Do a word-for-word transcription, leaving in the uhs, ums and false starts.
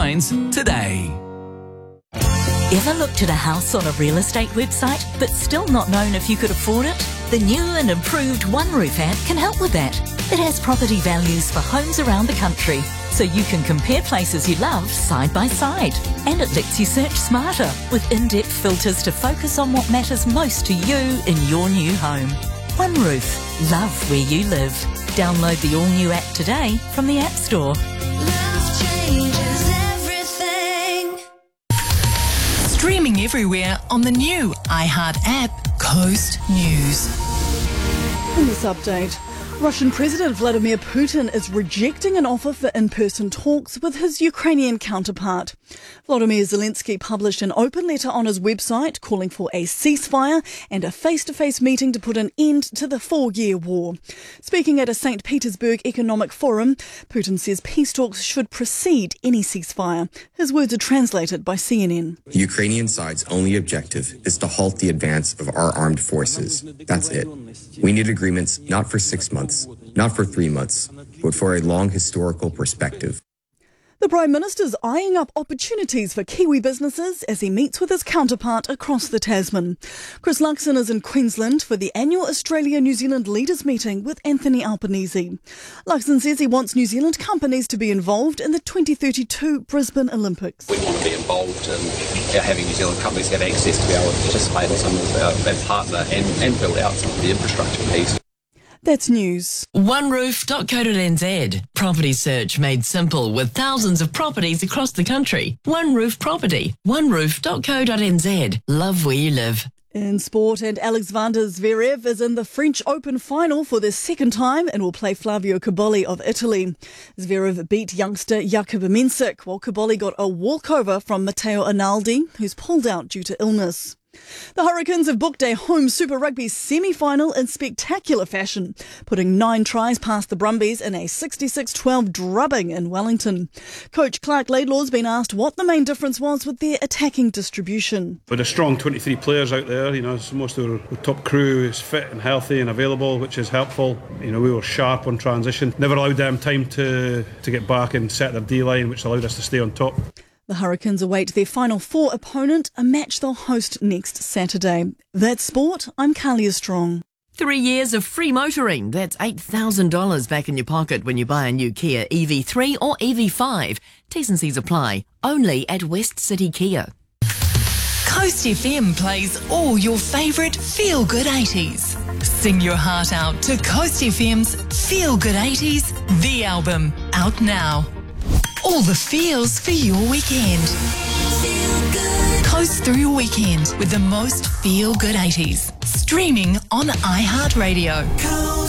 signs today. Ever looked at a house on a real estate website but still not known if you could afford it? The new and improved OneRoof app can help with that. It has property values for homes around the country, so you can compare places you love side by side. And it lets you search smarter with in-depth filters to focus on what matters most to you in your new home. OneRoof. Love where you live. Download the all-new app today from the App Store. Love changes everything. Streaming everywhere on the new iHeart app, Coast News. In this update, Russian President Vladimir Putin is rejecting an offer for in-person talks with his Ukrainian counterpart. Volodymyr Zelensky published an open letter on his website calling for a ceasefire and a face-to-face meeting to put an end to the four-year war. Speaking at a Saint Petersburg Economic Forum, Putin says peace talks should precede any ceasefire. His words are translated by C N N. The Ukrainian side's only objective is to halt the advance of our armed forces. That's it. We need agreements not for six months, not for three months, but for a long historical perspective. The Prime Minister's eyeing up opportunities for Kiwi businesses as he meets with his counterpart across the Tasman. Chris Luxon is in Queensland for the annual Australia-New Zealand Leaders Meeting with Anthony Albanese. Luxon says he wants New Zealand companies to be involved in the twenty thirty-two Brisbane Olympics. We want to be involved in having New Zealand companies have access to be able to participate in some of our, and partner and, and build out some of the infrastructure piece. That's news. one roof dot co dot n z. Property search made simple with thousands of properties across the country. OneRoof Property. one roof dot co dot n z. Love where you live. In sport, and Alexander Zverev is in the French Open final for the second time and will play Flavio Cobolli of Italy. Zverev beat youngster Jakub Mensik, while Cobolli got a walkover from Matteo Arnaldi, who's pulled out due to illness. The Hurricanes have booked a home Super Rugby semi-final in spectacular fashion, putting nine tries past the Brumbies in a sixty-six twelve drubbing in Wellington. Coach Clark Laidlaw's been asked what the main difference was with their attacking distribution. With a strong twenty-three players out there, you know, most of the top crew is fit and healthy and available, which is helpful. You know, we were sharp on transition, never allowed them time to, to get back and set their D-line, which allowed us to stay on top. The Hurricanes await their final four opponent, a match they'll host next Saturday. That's sport. I'm Kalia Strong. Three years of free motoring. That's eight thousand dollars back in your pocket when you buy a new Kia E V three or E V five. T's and C's apply. Only at West City Kia. Coast F M plays all your favourite feel-good eighties. Sing your heart out to Coast F M's Feel Good eighties, the album, out now. All the feels for your weekend. Feel good. Coast through your weekend with the most feel-good eighties. Streaming on iHeartRadio.